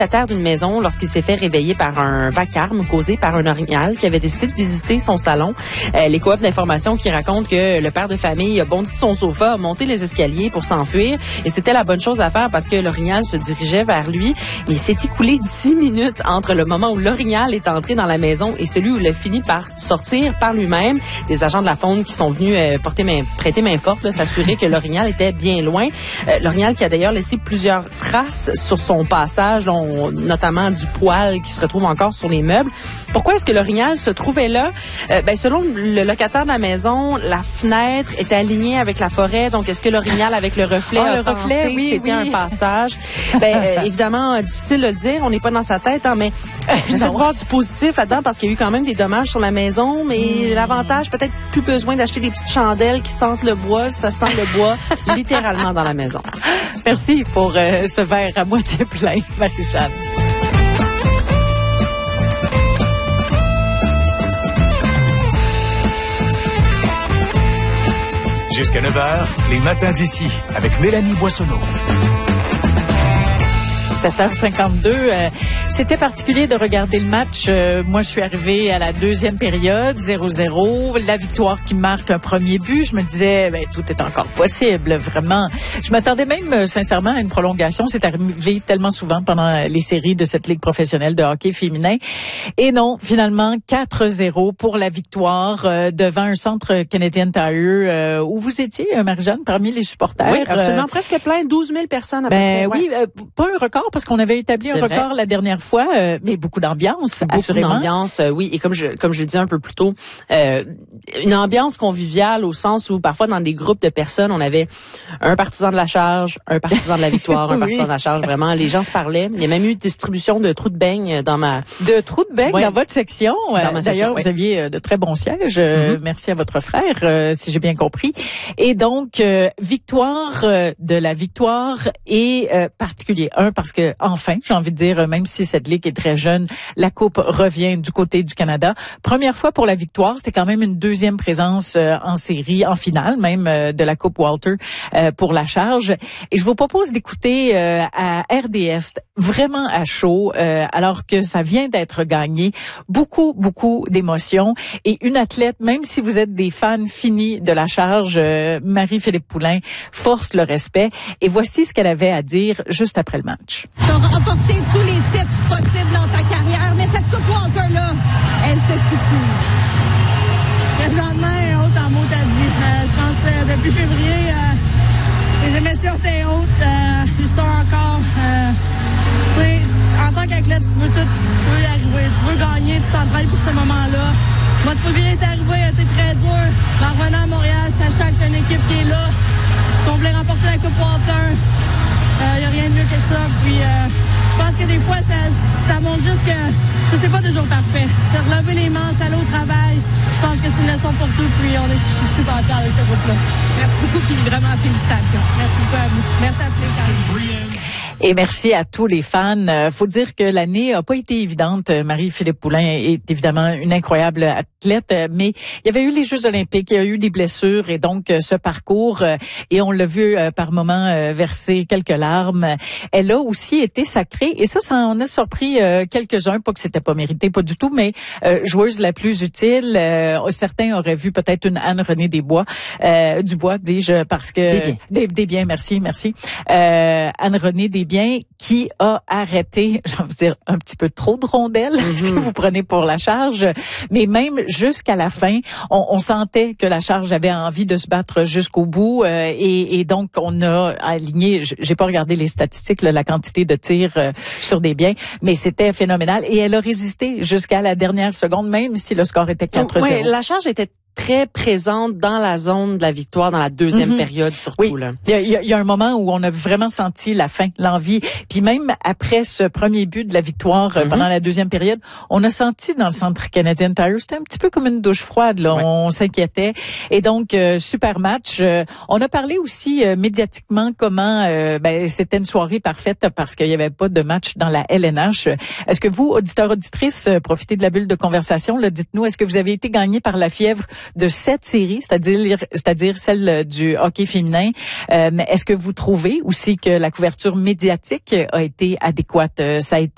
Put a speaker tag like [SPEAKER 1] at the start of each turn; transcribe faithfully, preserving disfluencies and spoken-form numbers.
[SPEAKER 1] à terre d'une maison lorsqu'il s'est fait réveiller par un vacarme causé par un orignal qui avait décidé de visiter son salon. Euh, les coops d'information qui racontent que le père de famille a bondi de son sofa, a monté les escaliers pour s'enfuir et c'était la bonne chose à faire parce que l'orignal se dirigeait vers lui. Mais il s'est écoulé dix minutes entre le moment où l'orignal est entré dans la maison et celui où il a fini par sortir par lui-même. Des agents de la faune qui sont venus euh, porter main, prêter main forte, là, s'assurer que l'orignal était bien loin. Euh, l'orignal qui a d'ailleurs laissé plusieurs traces sur son passage, là, on, notamment du poil qui se retrouve encore sur les meubles. Pourquoi est-ce que l'orignal se trouvait là? Euh, ben, selon le locataire de la maison, la fenêtre était alignée avec la forêt. Donc, est-ce que l'orignal avec le reflet
[SPEAKER 2] oh,
[SPEAKER 1] a
[SPEAKER 2] le
[SPEAKER 1] pensé
[SPEAKER 2] reflet, oui,
[SPEAKER 1] que c'était
[SPEAKER 2] oui.
[SPEAKER 1] un passage? Ben, euh, évidemment, euh, difficile de le dire. On n'est pas dans sa tête, hein, mais j'essaie de voir du positif là-dedans parce qu'il y a eu quand même des dommages sur la maison. Mais mmh. l'avantage, peut-être plus besoin d'acheter des petites chandelles qui sentent le bois. Ça sent le bois littéralement dans la maison.
[SPEAKER 2] Merci pour euh, ce verre à moitié plein, Marie-Jeanne.
[SPEAKER 3] Jusqu'à neuf heures, les matins d'ici, avec Mélanie Boissonneau.
[SPEAKER 2] sept heures cinquante-deux. Euh, c'était particulier de regarder le match. Euh, moi, je suis arrivée à la deuxième période, zéro zéro. La victoire qui marque un premier but. Je me disais, ben, tout est encore possible, vraiment. Je m'attendais même, euh, sincèrement, à une prolongation. C'est arrivé tellement souvent pendant les séries de cette ligue professionnelle de hockey féminin. Et non, finalement, quatre zéro pour la victoire euh, devant un centre Canadian Tire euh, où vous étiez, Marie-Jeanne, parmi les supporters.
[SPEAKER 1] Oui, absolument. Euh, presque plein, douze mille personnes à peu
[SPEAKER 2] ben,
[SPEAKER 1] près.
[SPEAKER 2] Oui,
[SPEAKER 1] ouais.
[SPEAKER 2] euh, pas un record parce qu'on avait établi
[SPEAKER 1] C'est
[SPEAKER 2] un record
[SPEAKER 1] vrai.
[SPEAKER 2] la dernière fois, euh, mais beaucoup d'ambiance,
[SPEAKER 1] beaucoup
[SPEAKER 2] assurément.
[SPEAKER 1] Beaucoup d'ambiance, euh, oui. Et comme je comme je le disais un peu plus tôt, euh, une ambiance conviviale au sens où parfois dans des groupes de personnes, on avait un partisan de la charge, un partisan de la victoire, un oui. partisan de la charge. Vraiment, les gens se parlaient. Il y a même eu distribution de trous de beigne dans ma...
[SPEAKER 2] De trous de beigne ouais. dans votre section.
[SPEAKER 1] Dans ma
[SPEAKER 2] D'ailleurs,
[SPEAKER 1] section,
[SPEAKER 2] vous
[SPEAKER 1] oui.
[SPEAKER 2] aviez de très bons sièges. Mm-hmm. Merci à votre frère, euh, si j'ai bien compris. Et donc, euh, victoire euh, de la victoire est euh, particulier. Un, parce que enfin, j'ai envie de dire, même si cette ligue est très jeune, la Coupe revient du côté du Canada. Première fois pour la victoire, c'était quand même une deuxième présence euh, en série, en finale même euh, de la Coupe Walter euh, pour la charge. Et je vous propose d'écouter euh, à R D S, vraiment à chaud, euh, alors que ça vient d'être gagné. Beaucoup, beaucoup d'émotions. Et une athlète, même si vous êtes des fans finis de la charge, euh, Marie-Philippe Poulin, force le respect. Et voici ce qu'elle avait à dire juste après le match.
[SPEAKER 4] Tu as remporté tous les titres possibles dans ta carrière, mais cette Coupe Walter-là, elle se situe.
[SPEAKER 5] Présentement, elle est haute en mot à dit. Euh, je pense euh, depuis février, euh, les émissions étaient hautes. Euh, ils sont encore. Euh, tu sais, en tant qu'athlète, tu veux tout, tu veux y arriver, tu veux gagner, tu t'entraînes pour ce moment-là. Moi, tu février est arrivé, a été très dur. En revenant à Montréal, sachant que tu as une équipe qui est là, qu'on voulait remporter la Coupe Walter. Il n'y a rien de mieux que ça. Puis, euh, je pense que des fois, ça, ça montre juste que c'est pas toujours parfait. C'est relever les manches, aller au travail. Je pense que c'est une leçon pour tout. Puis, on est super fiers de ce groupe-là.
[SPEAKER 4] Merci beaucoup. Puis, vraiment, félicitations.
[SPEAKER 5] Merci beaucoup à vous. Merci à tous les fans.
[SPEAKER 2] Et merci à tous les fans. Euh, faut dire que l'année a pas été évidente. Marie-Philippe Poulin est évidemment une incroyable athlète, mais il y avait eu les Jeux olympiques, il y a eu des blessures et donc ce parcours, et on l'a vu par moments verser quelques larmes. Elle a aussi été sacrée, et ça, ça en a surpris quelques-uns, pas que c'était pas mérité, pas du tout, mais euh, joueuse la plus utile. Euh, certains auraient vu peut-être une Anne-Renée Desbois, euh, Dubois, dis-je, parce que...
[SPEAKER 1] Des biens.
[SPEAKER 2] Des, des biens, merci, merci. Euh, Anne-Renée Desbiens, qui a arrêté, j'ai envie de dire, un petit peu trop de rondelles, mm-hmm. si vous prenez pour la charge. Mais même jusqu'à la fin, on, on sentait que la charge avait envie de se battre jusqu'au bout. Euh, et, et donc, on a aligné, j'ai pas regardé les statistiques, là, la quantité de tirs euh, sur des biens, mais c'était phénoménal. Et elle a résisté jusqu'à la dernière seconde, même si le score était quatre zéro.
[SPEAKER 1] Oui, la charge était très présente dans la zone de la victoire, dans la deuxième mm-hmm. période surtout.
[SPEAKER 2] Oui.
[SPEAKER 1] Là.
[SPEAKER 2] Il y, a, il y a un moment où on a vraiment senti la faim, l'envie. Puis même après ce premier but de la victoire mm-hmm. pendant la deuxième période, on a senti dans le centre Canadian Tire, c'était un petit peu comme une douche froide. Là. Ouais. On s'inquiétait. Et donc, euh, super match. Euh, on a parlé aussi euh, médiatiquement comment euh, ben, c'était une soirée parfaite parce qu'il n'y avait pas de match dans la L N H. Est-ce que vous, auditeurs, auditrices, euh, profitez de la bulle de conversation, là, dites-nous, est-ce que vous avez été gagné par la fièvre de cette série, c'est-à-dire c'est-à-dire celle du hockey féminin. Euh, mais est-ce que vous trouvez aussi que la couverture médiatique a été adéquate? Ça a été